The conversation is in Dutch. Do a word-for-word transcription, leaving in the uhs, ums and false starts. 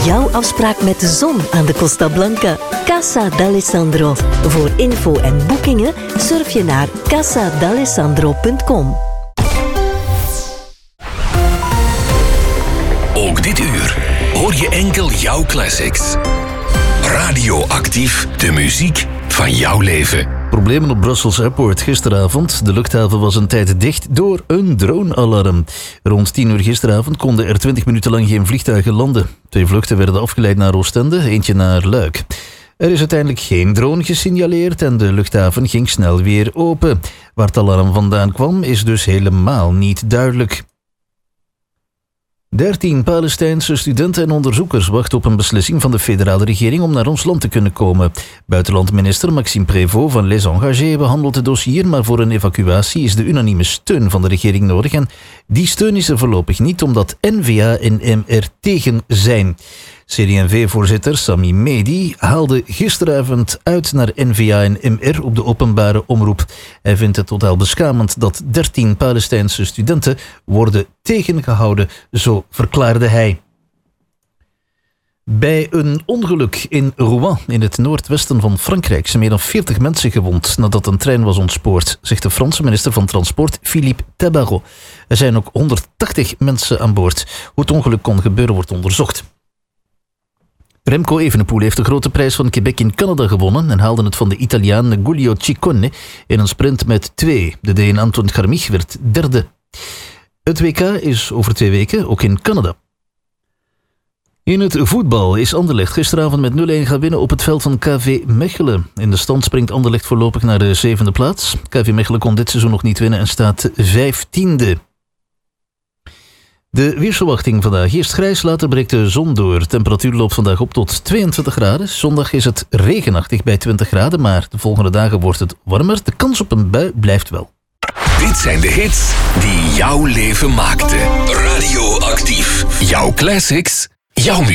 jouw afspraak met de zon aan de Costa Blanca. Casa d'Alessandro. Voor info en boekingen surf je naar casa d'alessandro punt com. Ook dit uur hoor je enkel jouw classics. Radioactief, de muziek van jouw leven. Problemen op Brussels Airport gisteravond. De luchthaven was een tijd dicht door een dronealarm. Rond tien uur gisteravond konden er twintig minuten lang geen vliegtuigen landen. Twee vluchten werden afgeleid naar Oostende, eentje naar Luik. Er is uiteindelijk geen drone gesignaleerd en de luchthaven ging snel weer open. Waar het alarm vandaan kwam is dus helemaal niet duidelijk. Dertien Palestijnse studenten en onderzoekers wachten op een beslissing van de federale regering om naar ons land te kunnen komen. Buitenlandminister Maxime Prévost van Les Engagés behandelt het dossier, maar voor een evacuatie is de unanieme steun van de regering nodig en die steun is er voorlopig niet omdat N V A en M R tegen zijn. C D en V-voorzitter Sami Mehdi haalde gisteravond uit naar N V A en M R op de openbare omroep. Hij vindt het totaal beschamend dat dertien Palestijnse studenten worden tegengehouden, zo verklaarde hij. Bij een ongeluk in Rouen, in het noordwesten van Frankrijk, zijn meer dan veertig mensen gewond nadat een trein was ontspoord, zegt de Franse minister van Transport Philippe Tabarot. Er zijn ook honderdtachtig mensen aan boord. Hoe het ongeluk kon gebeuren wordt onderzocht. Remco Evenepoel heeft de grote prijs van Quebec in Canada gewonnen en haalde het van de Italiaan Giulio Ciccone in een sprint met twee. De Deen Anton Garmich werd derde. Het W K is over twee weken ook in Canada. In het voetbal is Anderlecht gisteravond met nul-een gaan winnen op het veld van K V Mechelen. In de stand springt Anderlecht voorlopig naar de zevende plaats. K V Mechelen kon dit seizoen nog niet winnen en staat vijftiende. De weersverwachting vandaag. Eerst grijs, later breekt de zon door. De temperatuur loopt vandaag op tot tweeëntwintig graden. Zondag is het regenachtig bij twintig graden, maar de volgende dagen wordt het warmer. De kans op een bui blijft wel. Dit zijn de hits die jouw leven maakten. Radioactief. Jouw classics, jouw muziek.